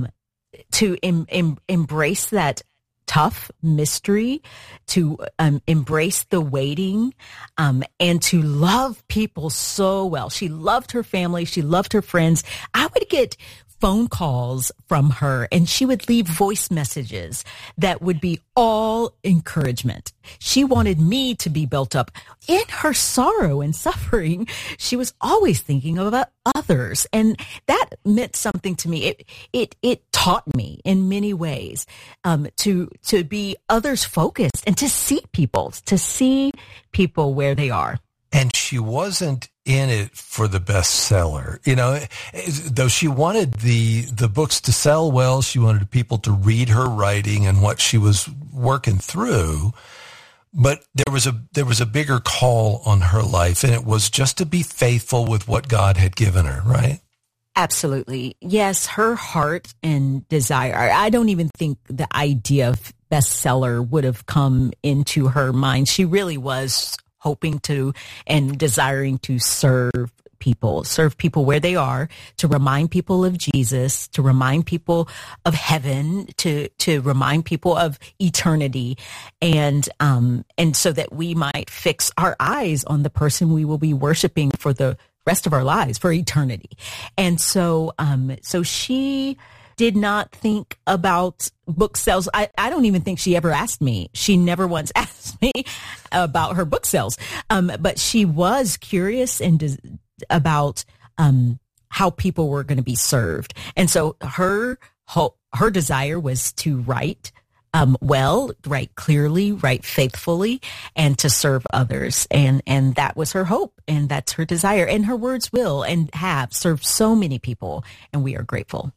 embrace that tough mystery, to embrace the waiting, and to love people so well. She loved her family. She loved her friends. I would get phone calls from her and she would leave voice messages that would be all encouragement. She wanted me to be built up in her sorrow and suffering. She was always thinking about others. And that meant something to me. It taught me in many ways, to be others focused and to see people where they are. And she wasn't in it for the bestseller. You know, though she wanted the books to sell well, she wanted people to read her writing and what she was working through. But there was a bigger call on her life, and it was just to be faithful with what God had given her, right? Absolutely. Yes, her heart and desire. I don't even think the idea of bestseller would have come into her mind. She really was hoping to and desiring to serve people where they are, to remind people of Jesus, to remind people of heaven, to remind people of eternity, and so that we might fix our eyes on the person we will be worshiping for the rest of our lives, for eternity. And so she did not think about book sales. I don't even think she ever asked me. She never once asked me about her book sales. But she was curious and about how people were going to be served. And so her desire was to write well, write clearly, write faithfully, and to serve others. And that was her hope, and that's her desire. And her words will and have served so many people, and we are grateful.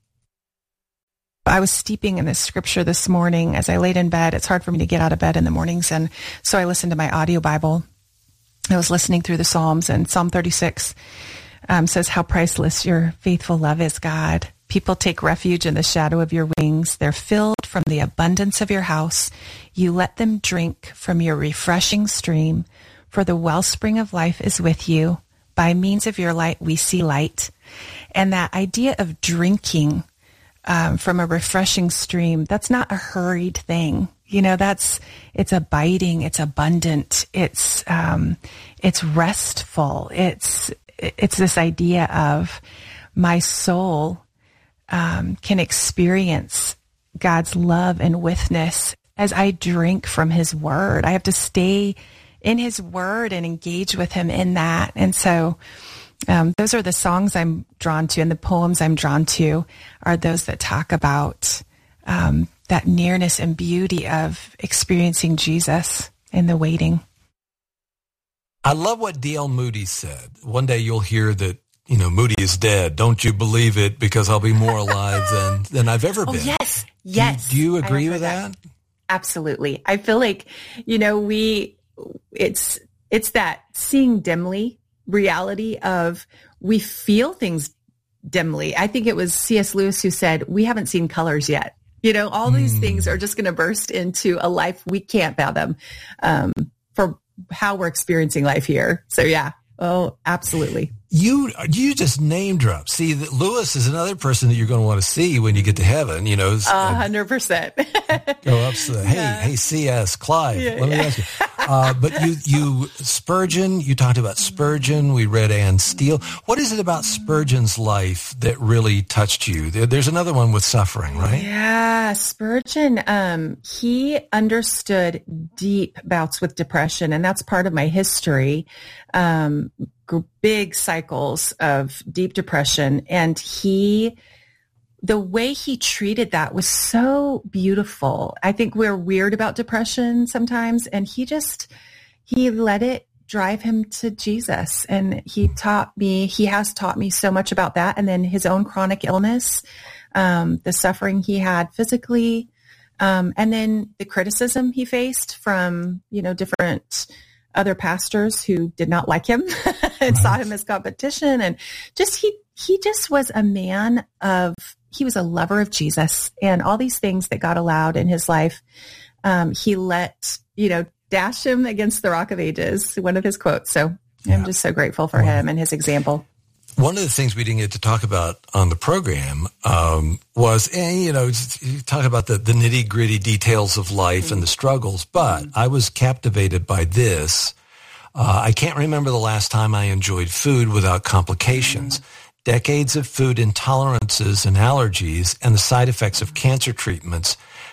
I was steeping in this scripture this morning as I laid in bed. It's hard for me to get out of bed in the mornings, and so I listened to my audio Bible. I was listening through the Psalms, and Psalm 36 says, "How priceless your faithful love is, God. People take refuge in the shadow of your wings. They're filled from the abundance of your house. You let them drink from your refreshing stream, for the wellspring of life is with you. By means of your light, we see light." And that idea of drinking from a refreshing stream, that's not a hurried thing. You know, it's abiding, it's abundant, it's restful. It's this idea of my soul can experience God's love and witness as I drink from his word. I have to stay in his word and engage with him in that. And so those are the songs I'm drawn to, and the poems I'm drawn to are those that talk about that nearness and beauty of experiencing Jesus in the waiting. I love what D.L. Moody said. One day you'll hear that, you know, Moody is dead. Don't you believe it, because I'll be more alive than I've ever been. Yes, yes. Do you agree with that? Absolutely. I feel like, you know, it's that seeing dimly reality of we feel things dimly. I think it was C.S. Lewis who said, we haven't seen colors yet. You know, all these things are just going to burst into a life we can't fathom for how we're experiencing life here. So yeah. Oh, absolutely. You just name drop. See, Lewis is another person that you're going to want to see when you get to heaven. You know, 100%. Go up. Hey, C.S. Clive. Let me ask you. But you Spurgeon. You talked about Spurgeon. We read Anne Steele. What is it about Spurgeon's life that really touched you? There's another one with suffering, right? Yeah, Spurgeon. He understood deep bouts with depression, and that's part of my history. Big cycles of deep depression. And the way he treated that was so beautiful. I think we're weird about depression sometimes. And he let it drive him to Jesus. And he has taught me so much about that. And then his own chronic illness, the suffering he had physically, and then the criticism he faced from, you know, different other pastors who did not like him and saw him as competition. And he just was a man he was a lover of Jesus, and all these things that God allowed in his life. He let, you know, dash him against the rock of ages, one of his quotes. So I'm just so grateful for him and his example. One of the things we didn't get to talk about on the program was, you know, you talk about the nitty gritty details of life and the struggles, but I was captivated by this. I can't remember the last time I enjoyed food without complications. Decades of food intolerances and allergies and the side effects of cancer treatments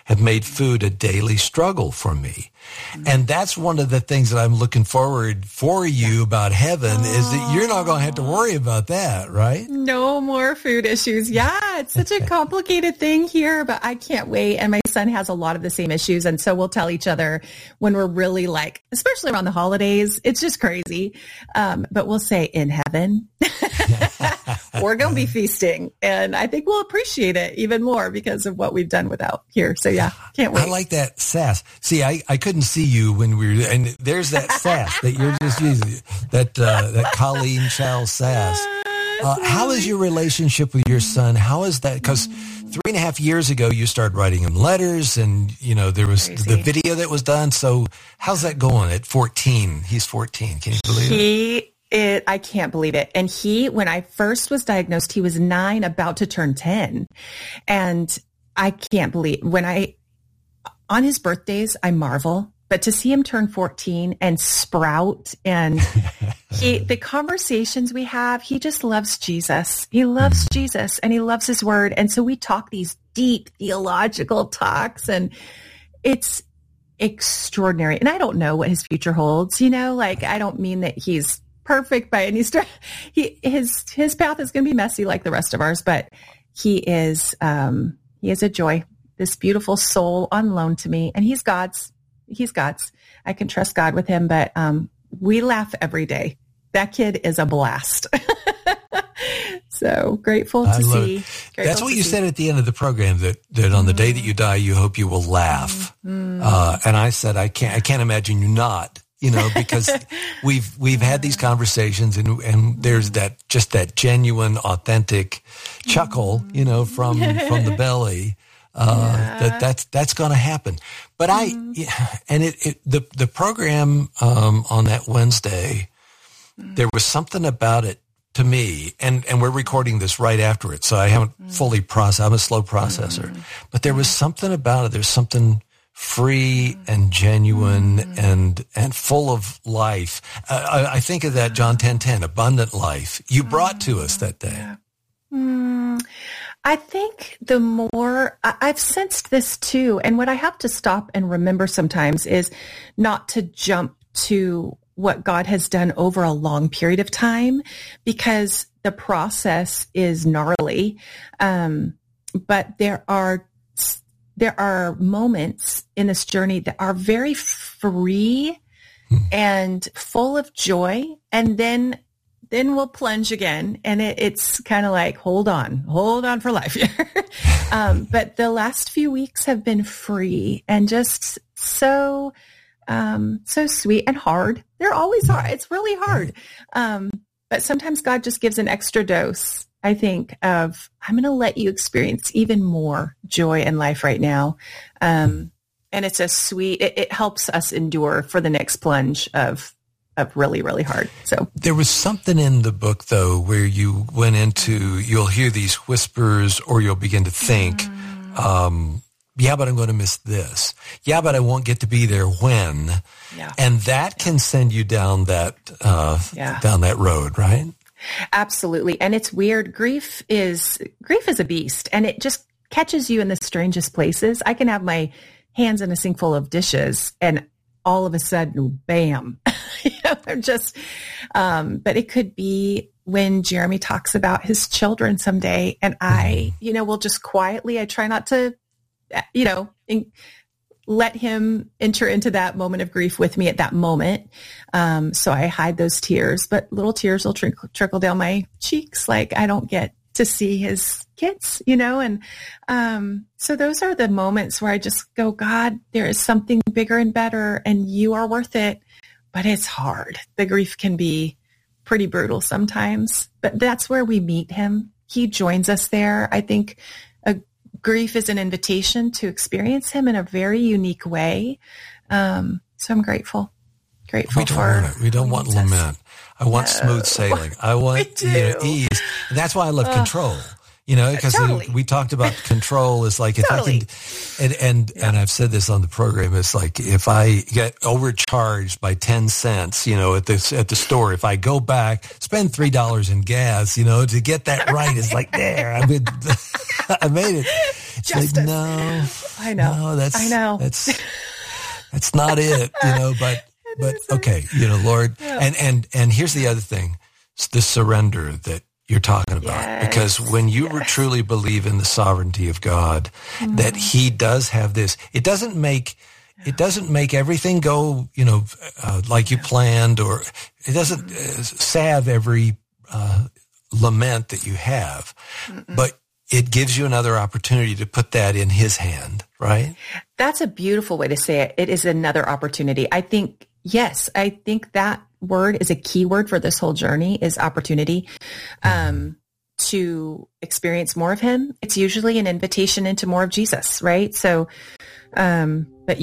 have made food a daily struggle for me. And that's one of the things that I'm looking forward for you about heaven is that you're not going to have to worry about that, right? No more food issues. Yeah, it's such a complicated thing here, but I can't wait. And my son has a lot of the same issues. And so we'll tell each other when we're really like, especially around the holidays, it's just crazy. But we'll say in heaven, we're going to be feasting. And I think we'll appreciate it even more because of what we've done without here. So yeah, can't wait. I like that sass. See, I couldn't see you when we were, and there's that sass that you're just using, that Colleen Chao sass. How is your relationship with your son? How is that? Because 3.5 years ago, you started writing him letters and, there was the video that was done. So how's that going at 14? He's 14. Can you believe it? I can't believe it. And when I first was diagnosed, he was 9, about to turn 10. And I can't believe on his birthdays, I marvel. But to see him turn 14 and sprout and the conversations we have, he just loves Jesus. He loves Jesus and he loves his word. And so we talk these deep theological talks and it's extraordinary. And I don't know what his future holds, I don't mean that he's perfect by any stretch. His path is going to be messy like the rest of ours, but he is a joy, this beautiful soul on loan to me, and he's God's. I can trust God with him, but we laugh every day. That kid is a blast. So grateful to see. That's what you said at the end of the program, that on the day that you die, you hope you will laugh. And I said, I can't imagine you not, because we've had these conversations and there's that genuine, authentic chuckle, from the belly. That's going to happen. But the program, on that Wednesday, there was something about it to me, and we're recording this right after it. So I haven't fully processed. I'm a slow processor, but there was something about it. There's something free and genuine and full of life. I think of that John 10:10, abundant life you brought to us that day. I think the more I've sensed this too, and what I have to stop and remember sometimes is not to jump to what God has done over a long period of time, because the process is gnarly. But there are moments in this journey that are very free and full of joy, and then we'll plunge again. And it's kind of like, hold on for life here. But the last few weeks have been free and just so sweet and hard. They're always hard. It's really hard. But sometimes God just gives an extra dose, I think, of, I'm going to let you experience even more joy in life right now. And it's a sweet, it helps us endure for the next plunge of really, really hard. So there was something in the book, though, where you went into, you'll hear these whispers or you'll begin to think, yeah, but I'm going to miss this. Yeah, but I won't get to be there when. Yeah. And that can send you down that road, right? Absolutely. And it's weird. Grief is a beast, and it just catches you in the strangest places. I can have my hands in a sink full of dishes and all of a sudden, bam, I'm just, but it could be when Jeremy talks about his children someday, and I, will just quietly, I try not to, let him enter into that moment of grief with me at that moment. So I hide those tears, but little tears will trickle down my cheeks. Like I don't get to see his kids, and so those are the moments where I just go, God, there is something bigger and better, and you are worth it. But it's hard. The grief can be pretty brutal sometimes, but that's where we meet him. He joins us there. I think grief is an invitation to experience him in a very unique way. So I'm grateful. We don't want lament. I want smooth sailing. I want ease. And that's why I love control. Because we talked about control is like if I can, and I've said this on the program, it's like if I get overcharged by 10 cents, at the store, if I go back, spend $3 in gas, to get that right, it's like there, I made it. It's justice. like, no, I know. No, that's not it, but okay, Lord. Yeah. And here's the other thing. It's the surrender that you're talking about. Yes. Because when you truly believe in the sovereignty of God, that he does have this, it doesn't make everything go, like you planned, or it doesn't salve every lament that you have, but it gives you another opportunity to put that in his hand, right? That's a beautiful way to say it. It is another opportunity. I think that word is a key word for this whole journey, is opportunity, to experience more of him. It's usually an invitation into more of Jesus, right? So,